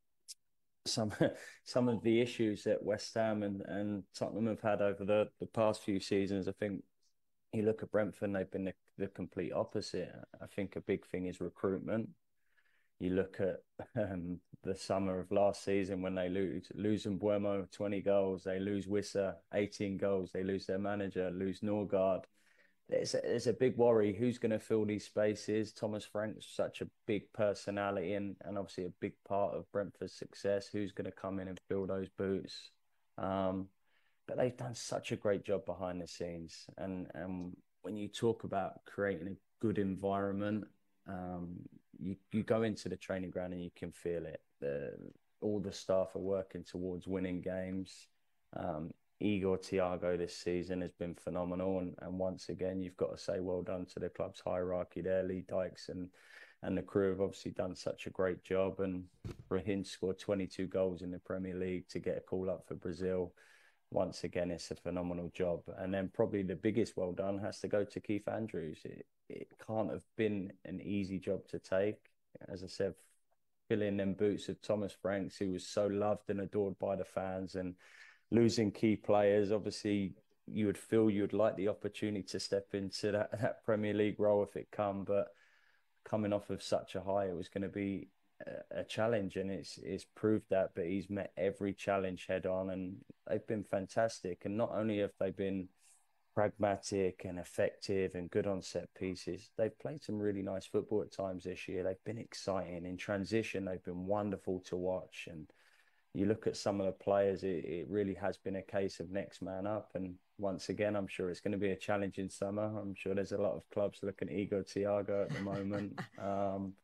some some of the issues that West Ham and, and Tottenham have had over the, the past few seasons, I think you look at Brentford and they've been the, the complete opposite. I think a big thing is recruitment. You look at um, the summer of last season when they lose, lose Mbeumo, twenty goals, they lose Wissa, eighteen goals, they lose their manager, lose Norgard. There's a, there's a big worry. Who's going to fill these spaces? Thomas Frank's such a big personality and, and obviously a big part of Brentford's success. Who's going to come in and fill those boots? Um, but they've done such a great job behind the scenes. And, and when you talk about creating a good environment, um, you, you go into the training ground and you can feel it. The, all the staff are working towards winning games. Um, Igor Thiago this season has been phenomenal, and, and once again you've got to say well done to the club's hierarchy there. Lee Dykes and and the crew have obviously done such a great job, and Rahin scored twenty-two goals in the Premier League to get a call up for Brazil. Once again, it's a phenomenal job. And then probably the biggest well done has to go to Keith Andrews. It, it can't have been an easy job to take. As I said, filling them boots of Thomas Franks, who was so loved and adored by the fans, and losing key players. Obviously, you would feel you would like the opportunity to step into that, that Premier League role if it come, but coming off of such a high, it was going to be a, a challenge, and it's it's proved that. But he's met every challenge head on, and they've been fantastic. And not only have they been pragmatic and effective and good on set pieces, they've played some really nice football at times this year. They've been exciting in transition. They've been wonderful to watch, and you look at some of the players, it, it really has been a case of next man up. And once again, I'm sure it's going to be a challenging summer. I'm sure there's a lot of clubs looking at Igor Thiago at the moment. um,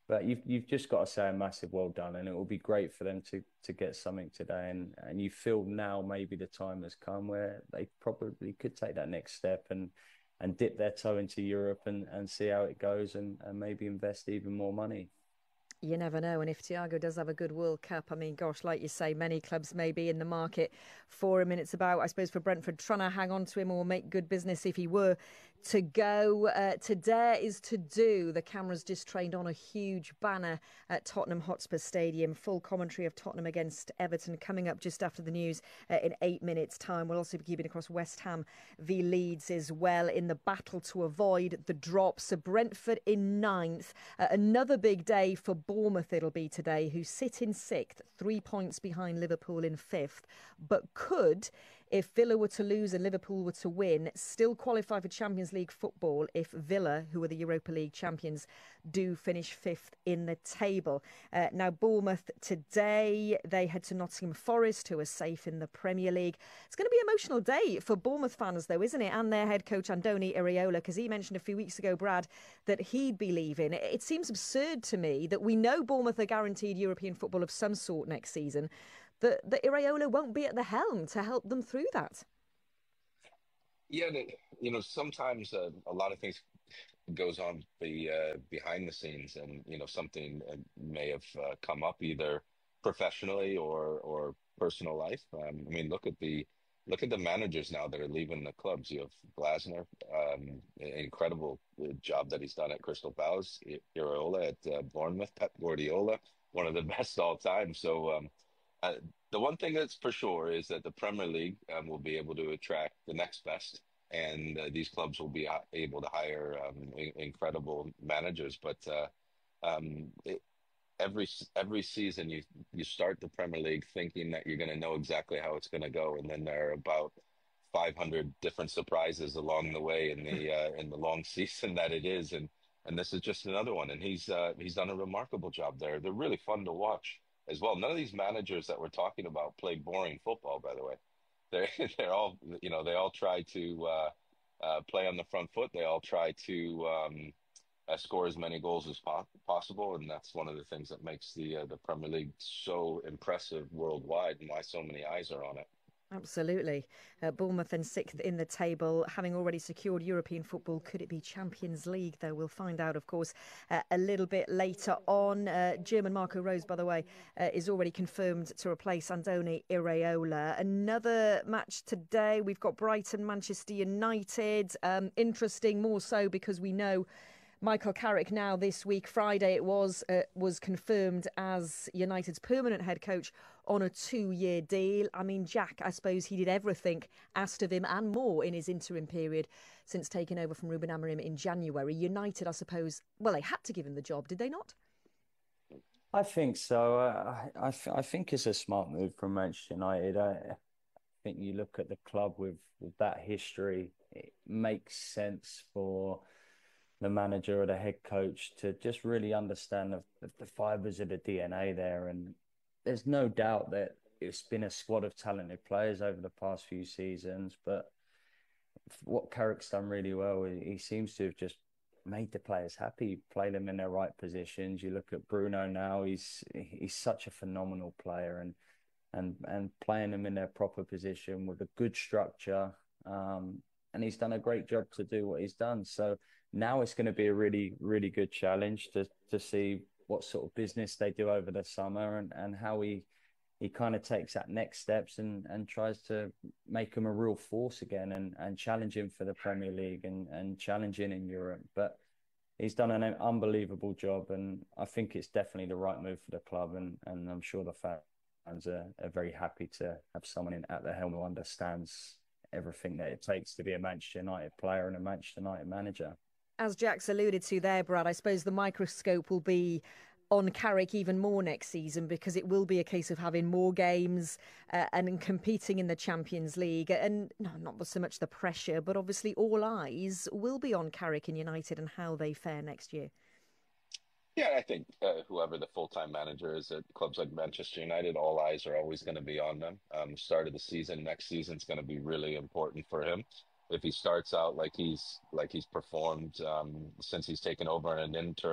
But you've you've just got to say a massive well done, and it will be great for them to to get something today. And and you feel now maybe the time has come where they probably could take that next step and and dip their toe into Europe and, and see how it goes, and, and maybe invest even more money. You never know. And if Thiago does have a good World Cup, I mean, gosh, like you say, many clubs may be in the market for him. And it's about, I suppose, for Brentford, trying to hang on to him or make good business if he were to go. Uh, to dare is to do. The cameras just trained on a huge banner at Tottenham Hotspur Stadium. Full commentary of Tottenham against Everton coming up just after the news uh, in eight minutes' time. We'll also be keeping across West Ham v Leeds as well in the battle to avoid the drop. So Brentford in ninth. Uh, another big day for Bournemouth it'll be today, who sit in sixth, three points behind Liverpool in fifth, but could, if Villa were to lose and Liverpool were to win, still qualify for Champions League football if Villa, who are the Europa League champions, do finish fifth in the table. Uh, now, Bournemouth today, they head to Nottingham Forest, who are safe in the Premier League. It's going to be an emotional day for Bournemouth fans, though, isn't it? And their head coach, Andoni Iraola, because he mentioned a few weeks ago, Brad, that he'd be leaving. It, it seems absurd to me that we know Bournemouth are guaranteed European football of some sort next season, that, that Iraola won't be at the helm to help them through that. Yeah, you know, sometimes uh, a lot of things goes on the uh, behind the scenes, and you know, something uh, may have uh, come up either professionally or or personal life. Um, I mean, look at the look at the managers now that are leaving the clubs. You have Glasner, um, incredible job that he's done at Crystal Palace. Iraola at uh, Bournemouth. Pep Guardiola, one of the best all time. So. Um, Uh, the one thing that's for sure is that the Premier League um, will be able to attract the next best, and uh, these clubs will be uh, able to hire um, in- incredible managers. But uh, um, it, every every season, you you start the Premier League thinking that you're going to know exactly how it's going to go, and then there are about five hundred different surprises along the way in the uh, in the long season that it is, and and this is just another one. And he's uh, he's done a remarkable job there. They're really fun to watch as well. None of these managers that we're talking about play boring football, by the way. They're they're all, you know, they all try to uh, uh, play on the front foot. They all try to um, uh, score as many goals as po- possible, and that's one of the things that makes the uh, the Premier League so impressive worldwide, and why so many eyes are on it. Absolutely. Uh, Bournemouth in sixth in the table, having already secured European football. Could it be Champions League, though? We'll find out, of course, uh, a little bit later on. Uh, German Marco Rose, by the way, uh, is already confirmed to replace Andoni Iraola. Another match today, we've got Brighton, Manchester United. Um, interesting, more so because we know Michael Carrick now this week, Friday it was, uh, was confirmed as United's permanent head coach on a two-year deal. I mean, Jack, I suppose he did everything asked of him and more in his interim period since taking over from Ruben Amorim in January. United, I suppose, well, they had to give him the job, did they not? I think so. Uh, I, th- I think it's a smart move from Manchester United. I, I think you look at the club with, with that history, it makes sense for the manager or the head coach to just really understand the, the, the fibres of the D N A there. And there's no doubt that it's been a squad of talented players over the past few seasons, but what Carrick's done really well, he seems to have just made the players happy, play them in their right positions. You look at Bruno now, he's he's such a phenomenal player, and and and playing them in their proper position with a good structure, um, and he's done a great job to do what he's done. So now it's going to be a really, really good challenge to to see what sort of business they do over the summer, and, and how he he kind of takes that next steps and, and tries to make him a real force again, and, and challenge him for the Premier League and, and challenging in Europe. But he's done an unbelievable job, and I think it's definitely the right move for the club, and, and I'm sure the fans are, are very happy to have someone in at the helm who understands everything that it takes to be a Manchester United player and a Manchester United manager. As Jack's alluded to there, Brad, I suppose the microscope will be on Carrick even more next season, because it will be a case of having more games uh, and competing in the Champions League. And no, not so much the pressure, but obviously all eyes will be on Carrick and United and how they fare next year. Yeah, I think uh, whoever the full-time manager is at clubs like Manchester United, all eyes are always going to be on them. Um, start of the season, next season is going to be really important for him. If he starts out like he's like he's performed um, since he's taken over in an interim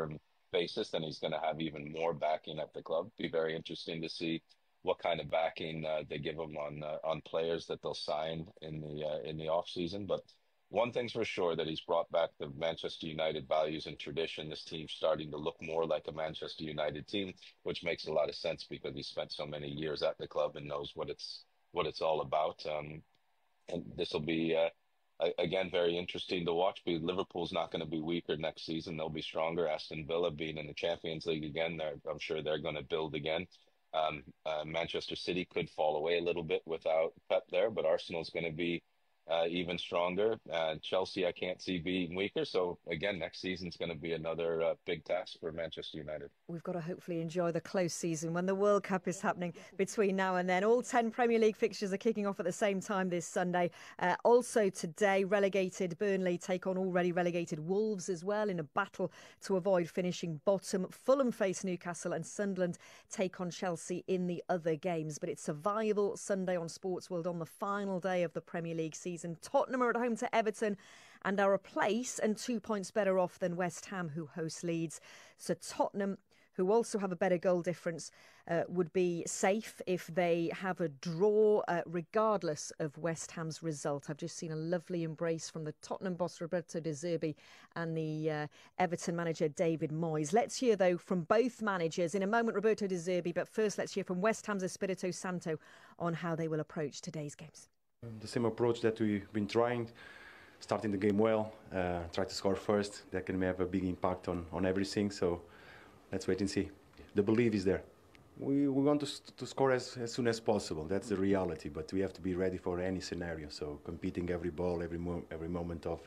basis, then he's going to have even more backing at the club. Be very interesting to see what kind of backing uh, they give him on uh, on players that they'll sign in the uh, in the off season. But one thing's for sure, that he's brought back the Manchester United values and tradition. This team's starting to look more like a Manchester United team, which makes a lot of sense because he spent so many years at the club and knows what it's what it's all about. Um, and this will be. Uh, Again, very interesting to watch. But Liverpool's not going to be weaker next season. They'll be stronger. Aston Villa being in the Champions League again, I'm sure they're going to build again. Um, uh, Manchester City could fall away a little bit without Pep there, but Arsenal's going to be uh, even stronger. Uh, Chelsea, I can't see being weaker. So, again, next season's going to be another uh, big task for Manchester United. We've got to hopefully enjoy the close season when the World Cup is happening between now and then. All ten Premier League fixtures are kicking off at the same time this Sunday. Uh, also today, relegated Burnley take on already relegated Wolves as well in a battle to avoid finishing bottom. Fulham face Newcastle and Sunderland take on Chelsea in the other games. But it's survival Sunday on Sports World on the final day of the Premier League season. Tottenham are at home to Everton and are a place and two points better off than West Ham, who host Leeds. So Tottenham, who also have a better goal difference, uh, would be safe if they have a draw, uh, regardless of West Ham's result. I've just seen a lovely embrace from the Tottenham boss, Roberto De Zerbi, and the uh, Everton manager, David Moyes. Let's hear, though, from both managers. In a moment, Roberto De Zerbi, but first let's hear from West Ham's Espirito Santo on how they will approach today's games. The same approach that we've been trying, starting the game well, uh, try to score first. That can have a big impact on, on everything, so let's wait and see. The belief is there. We, we want to, to score as, as soon as possible. That's the reality, but we have to be ready for any scenario. So competing every ball, every mo every moment of,